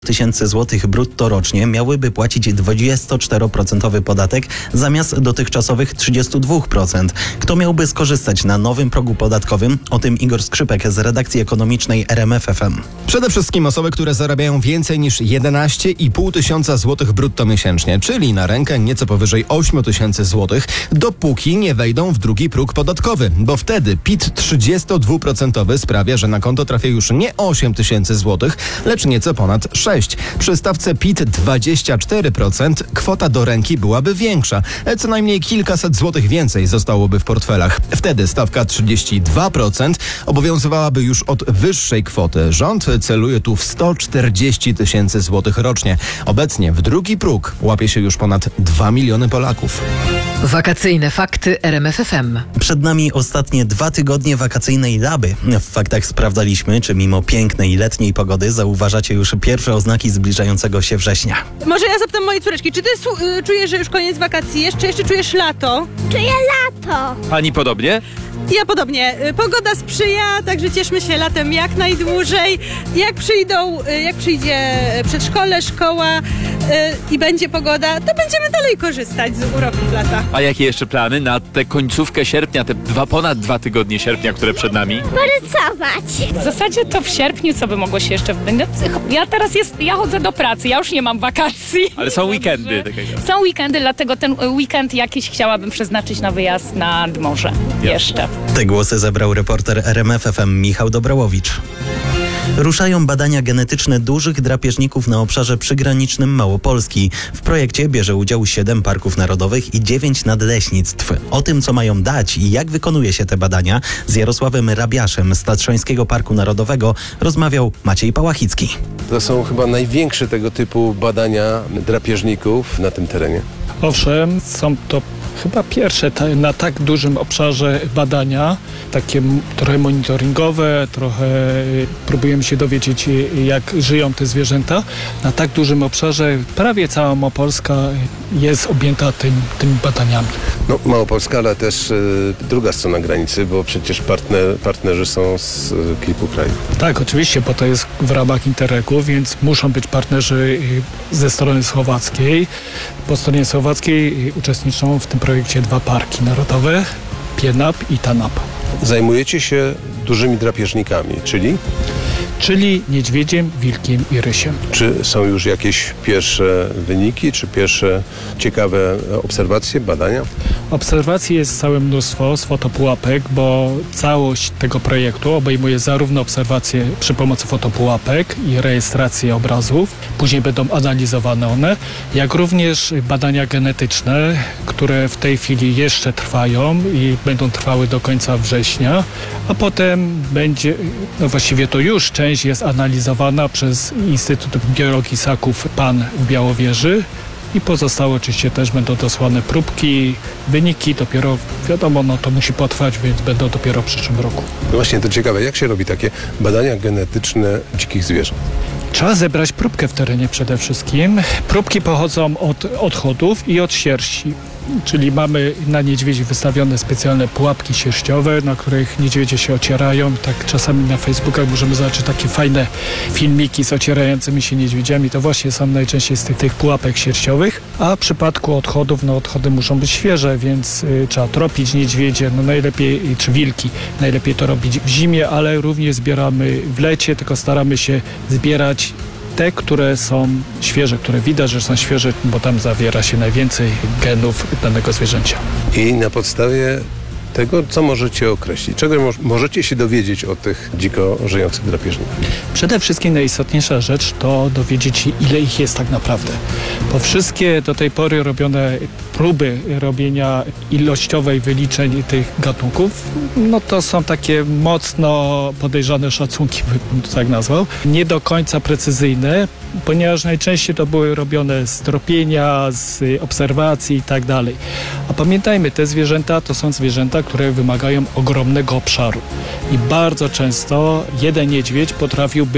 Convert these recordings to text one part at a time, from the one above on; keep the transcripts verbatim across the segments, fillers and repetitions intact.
tysięcy złotych brutto rocznie miałyby płacić dwudziestoczteroprocentowy podatek zamiast dotychczasowych trzydziestu dwóch procent. Kto miałby skorzystać na nowym progu podatkowym? O tym Igor Skrzypek z redakcji ekonomicznej R M F F M. Przede wszystkim osoby, które zarabiają więcej niż jedenaście i pół tysiąca złotych brutto miesięcznie, czyli na rękę nieco powyżej osiem tysięcy złotych, dopóki nie wejdą w drugi próg podatkowy, bo wtedy P I T trzydziestodwuprocentowy sprawia, że na konto trafia już nie osiem tysięcy złotych, lecz nieco ponad sześć. Przy stawce P I T dwadzieścia cztery procent kwota do ręki byłaby większa, co najmniej kilkaset złotych więcej zostałoby w portfelach. Wtedy stawka trzydzieści dwa procent obowiązywałaby już od wyższej kwoty. Rząd celuje tu w sto czterdzieści tysięcy złotych rocznie. Obecnie w drugi próg łapie się już ponad dwa miliony Polaków. Wakacyjne fakty R M F F M. Przed nami ostatnie dwa tygodnie wakacyjnej laby. W faktach sprawdzaliśmy, czy mimo pięknej letniej pogody zauważacie już pierwsze oznaki zbliżającego się września. Może ja zapytam mojej córeczki, czy ty y, czujesz, że już koniec wakacji jest, czy jeszcze czujesz lato? Czuję lato. Pani podobnie? Ja podobnie. Y, Pogoda sprzyja, także cieszmy się latem jak najdłużej. Jak przyjdą, y, jak przyjdzie przedszkole, szkoła y, i będzie pogoda, to będziemy dalej korzystać z uroków lata. A jakie jeszcze plany na tę końcówkę sierpnia, te dwa, ponad dwa tygodnie sierpnia, które przed nami? Porysować. W zasadzie to w sierpniu, co by mogło się jeszcze... Ja teraz jest, ja chodzę do pracy, ja już nie mam wakacji. Ale są weekendy. Są weekendy, dlatego ten weekend jakiś chciałabym przeznaczyć na wyjazd nad morze. Jeszcze. Te głosy zebrał reporter R M F F M Michał Dobrałowicz. Ruszają badania genetyczne dużych drapieżników na obszarze przygranicznym Małopolski. W projekcie bierze udział siedem parków narodowych i dziewięć nadleśnictw. O tym, co mają dać i jak wykonuje się te badania, z Jarosławem Rabiaszem z Tatrzańskiego Parku Narodowego rozmawiał Maciej Pałachicki. To są chyba największe tego typu badania drapieżników na tym terenie. Owszem, są to chyba pierwsze ta, na tak dużym obszarze badania, takie m, trochę monitoringowe, trochę y, próbujemy się dowiedzieć, y, jak żyją te zwierzęta. Na tak dużym obszarze prawie cała Małopolska jest objęta tym, tymi badaniami. No, Małopolska, ale też y, druga strona granicy, bo przecież partner, partnerzy są z y, kilku krajów. Tak, oczywiście, bo to jest w ramach Interregu, więc muszą być partnerzy y, ze strony słowackiej. Po stronie słowackiej y, uczestniczą w tym projekcie dwa parki narodowe, Pienap i Tanap. Zajmujecie się dużymi drapieżnikami, czyli? Czyli niedźwiedziem, wilkiem i rysiem. Czy są już jakieś pierwsze wyniki, czy pierwsze ciekawe obserwacje, badania? Obserwacji jest całe mnóstwo z fotopułapek, bo całość tego projektu obejmuje zarówno obserwacje przy pomocy fotopułapek i rejestrację obrazów, później będą analizowane one, jak również badania genetyczne, które w tej chwili jeszcze trwają i będą trwały do końca września, a potem będzie, no właściwie to już część jest analizowana przez Instytut Biologii Ssaków P A N w Białowieży i pozostałe oczywiście też będą dosłane próbki, wyniki dopiero, wiadomo, no to musi potrwać, więc będą dopiero w przyszłym roku. No właśnie, to ciekawe, jak się robi takie badania genetyczne dzikich zwierząt? Trzeba zebrać próbkę w terenie przede wszystkim. Próbki pochodzą od odchodów i od sierści. Czyli mamy na niedźwiedzi wystawione specjalne pułapki sierściowe, na których niedźwiedzie się ocierają. Tak czasami na Facebookach możemy zobaczyć takie fajne filmiki z ocierającymi się niedźwiedziami. To właśnie są najczęściej z tych, tych pułapek sierściowych. A w przypadku odchodów, no odchody muszą być świeże, więc y, trzeba tropić niedźwiedzie, no najlepiej, czy wilki. Najlepiej to robić w zimie, ale również zbieramy w lecie, tylko staramy się zbierać te, które są świeże, które widać, że są świeże, bo tam zawiera się najwięcej genów danego zwierzęcia. I na podstawie tego, co możecie określić, czego mo- możecie się dowiedzieć o tych dziko żyjących drapieżnikach? Przede wszystkim najistotniejsza rzecz to dowiedzieć się, ile ich jest tak naprawdę. Bo wszystkie do tej pory robione próby robienia ilościowej wyliczeń tych gatunków, no to są takie mocno podejrzane szacunki, bym to tak nazwał. Nie do końca precyzyjne, ponieważ najczęściej to były robione z tropienia, z obserwacji i tak dalej. A pamiętajmy, te zwierzęta to są zwierzęta, które wymagają ogromnego obszaru. I bardzo często jeden niedźwiedź potrafił być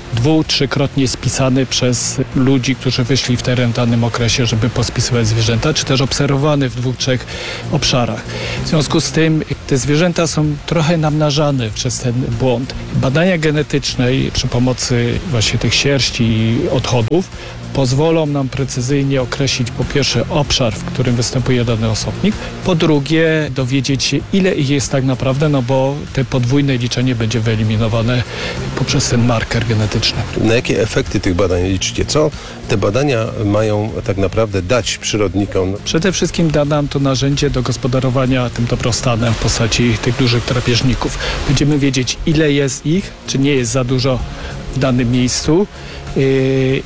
dwu-, trzykrotnie spisany przez ludzi, którzy wyszli w teren w danym okresie, żeby pospisywać zwierzęta, czy też obserwowany w dwóch, trzech obszarach. W związku z tym te zwierzęta są trochę namnażane przez ten błąd. Badania genetyczne przy pomocy właśnie tych sierści i odchodów pozwolą nam precyzyjnie określić po pierwsze obszar, w którym występuje dany osobnik, po drugie dowiedzieć się, ile ich jest tak naprawdę, no bo te podwójne liczenie będzie wyeliminowane poprzez ten marker genetyczny. Na jakie efekty tych badań liczycie? Co te badania mają tak naprawdę dać przyrodnikom? Przede wszystkim da nam to narzędzie do gospodarowania tym dobrostanem w postaci tych dużych drapieżników. Będziemy wiedzieć, ile jest ich, czy nie jest za dużo w danym miejscu, yy,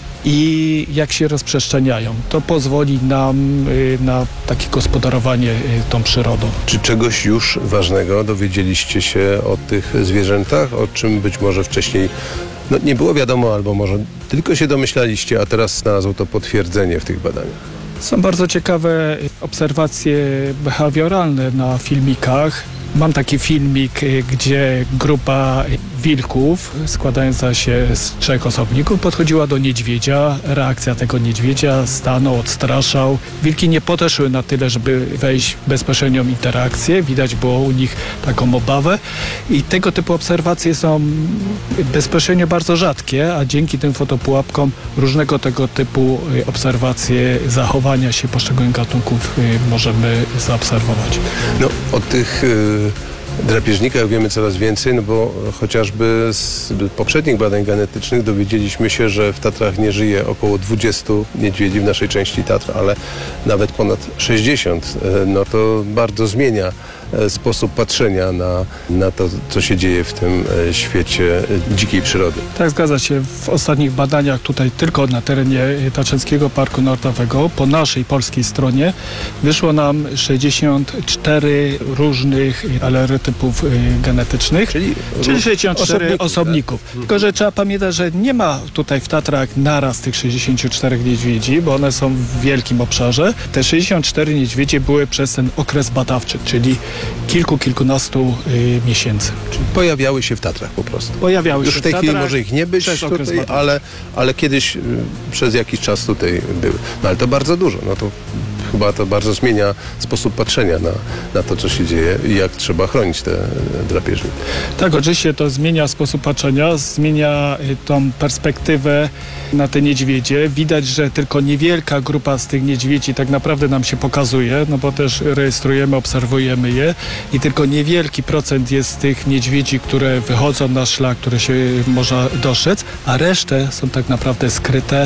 i jak się rozprzestrzeniają. To pozwoli nam y, na takie gospodarowanie y, tą przyrodą. Czy czegoś już ważnego dowiedzieliście się o tych zwierzętach, o czym być może wcześniej no, nie było wiadomo, albo może tylko się domyślaliście, a teraz znalazło to potwierdzenie w tych badaniach? Są bardzo ciekawe obserwacje behawioralne na filmikach. Mam taki filmik, y, gdzie grupa wilków składająca się z trzech osobników podchodziła do niedźwiedzia. Reakcja tego niedźwiedzia: stanął, odstraszał. Wilki nie podeszły na tyle, żeby wejść w bezpośrednią interakcję. Widać było u nich taką obawę i tego typu obserwacje są bezpośrednio bardzo rzadkie, a dzięki tym fotopułapkom różnego tego typu obserwacje zachowania się poszczególnych gatunków możemy zaobserwować. No, o tych y, drapieżnikach wiemy coraz więcej, no bo chociażby z poprzednich badań genetycznych dowiedzieliśmy się, że w Tatrach nie żyje około dwudziestu niedźwiedzi w naszej części Tatr, ale nawet ponad sześćdziesiąt. No to bardzo zmienia sposób patrzenia na, na to, co się dzieje w tym świecie dzikiej przyrody. Tak, zgadza się. W ostatnich badaniach tutaj tylko na terenie Tatrzańskiego Parku Narodowego po naszej polskiej stronie wyszło nam sześćdziesiąt cztery różnych alerytypów genetycznych, czyli, czyli sześćdziesiąt cztery osobników. osobników. Tak? Tylko, że trzeba pamiętać, że nie ma tutaj w Tatrach naraz tych sześćdziesięciu czterech niedźwiedzi, bo one są w wielkim obszarze. Te sześćdziesiąt cztery niedźwiedzie były przez ten okres badawczy, czyli kilku, kilkunastu y, miesięcy. Czyli pojawiały się w Tatrach po prostu. Pojawiały Już się w tej w chwili Tatrach może ich nie być tutaj, badawczy. ale, ale kiedyś y, przez jakiś czas tutaj były. No ale to bardzo dużo. No to chyba to bardzo zmienia sposób patrzenia na, na to, co się dzieje i jak trzeba chronić te drapieżniki. Tak, oczywiście to zmienia sposób patrzenia, zmienia y, tą perspektywę na te niedźwiedzie. Widać, że tylko niewielka grupa z tych niedźwiedzi tak naprawdę nam się pokazuje, no bo też rejestrujemy, obserwujemy je i tylko niewielki procent jest tych niedźwiedzi, które wychodzą na szlak, które się można dostrzec, a resztę są tak naprawdę skryte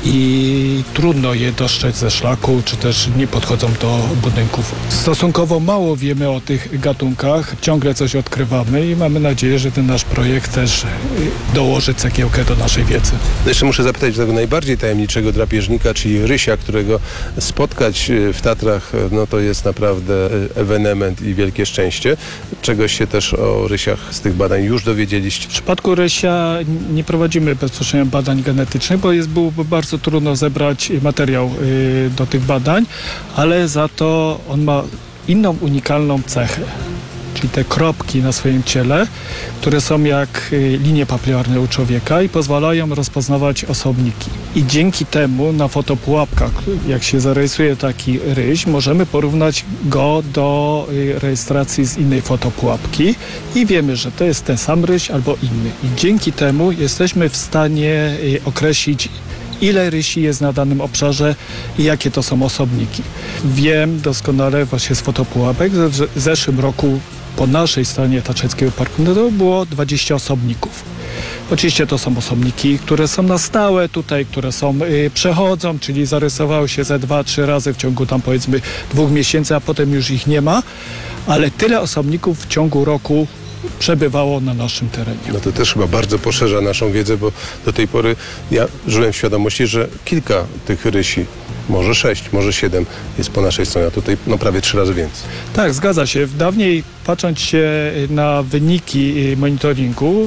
i trudno je dostrzec ze szlaku, czy też nie podchodzą do budynków. Stosunkowo mało wiemy o tych gatunkach, ciągle coś odkrywamy i mamy nadzieję, że ten nasz projekt też dołoży cegiełkę do naszej wiedzy. No jeszcze muszę zapytać tego najbardziej tajemniczego drapieżnika, czyli rysia, którego spotkać w Tatrach, no to jest naprawdę ewenement i wielkie szczęście. Czegoś się też o rysiach z tych badań już dowiedzieliście? W przypadku rysia nie prowadzimy bezpośrednio badań genetycznych, bo jest, byłoby bardzo trudno zebrać materiał y, do tych badań, ale za to on ma inną unikalną cechę. Czyli te kropki na swoim ciele, które są jak linie papilarne u człowieka i pozwalają rozpoznawać osobniki. I dzięki temu na fotopułapkach, jak się zarejestruje taki ryś, możemy porównać go do rejestracji z innej fotopułapki i wiemy, że to jest ten sam ryś albo inny. I dzięki temu jesteśmy w stanie określić, ile rysi jest na danym obszarze i jakie to są osobniki. Wiem doskonale właśnie z fotopułapek, że w zeszłym roku po naszej stronie Tatrzańskiego Parku Narodowego było dwadzieścia osobników. Oczywiście to są osobniki, które są na stałe tutaj, które są, y, przechodzą, czyli zarysowały się ze dwa, trzy razy w ciągu tam powiedzmy dwóch miesięcy, a potem już ich nie ma, ale tyle osobników w ciągu roku przebywało na naszym terenie. No to też chyba bardzo poszerza naszą wiedzę, bo do tej pory ja żyłem w świadomości, że kilka tych rysi, może sześć, może siedem jest po naszej stronie, a tutaj no prawie trzy razy więcej. Tak, zgadza się. Dawniej, patrząc się na wyniki monitoringu,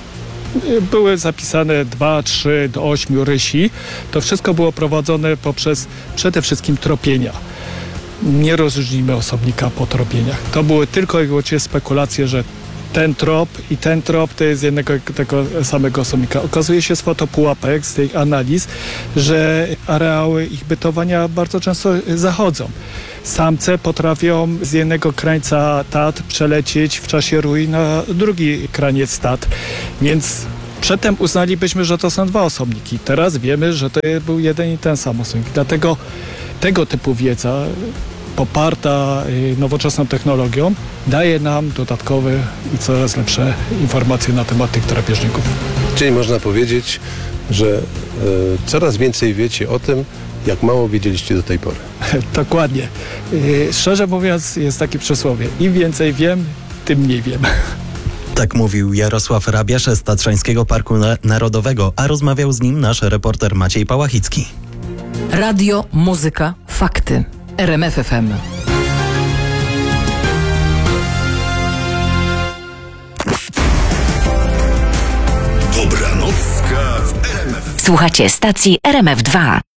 były zapisane dwa, trzy do ośmiu rysi. To wszystko było prowadzone poprzez przede wszystkim tropienia. Nie rozróżnimy osobnika po tropieniach. To były tylko i wyłącznie spekulacje, że ten trop i ten trop to jest jednego tego samego osobnika. Okazuje się z fotopułapek, z tych analiz, że areały ich bytowania bardzo często zachodzą. Samce potrafią z jednego krańca Tatr przelecieć w czasie rój na drugi kraniec Tatr, więc przedtem uznalibyśmy, że to są dwa osobniki. Teraz wiemy, że to był jeden i ten sam osobnik. Dlatego tego typu wiedza poparta nowoczesną technologią daje nam dodatkowe i coraz lepsze informacje na temat tych drapieżników. Czyli można powiedzieć, że e, coraz więcej wiecie o tym, jak mało wiedzieliście do tej pory. Dokładnie. Yy, szczerze mówiąc, jest takie przysłowie. Im więcej wiem, tym mniej wiem. Tak mówił Jarosław Rabiasz z Tatrzańskiego Parku Na- Narodowego, a rozmawiał z nim nasz reporter Maciej Pałachicki. Radio, muzyka, fakty. R M F F M. Dobranocka w R M F. Słuchacie stacji R M F dwa.